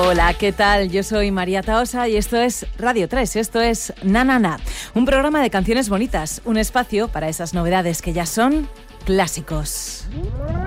Hola, ¿qué tal? Yo soy María Tahosa y esto es Radio 3, esto es Na Na Na, un programa de canciones bonitas, un espacio para esas novedades que ya son clásicos.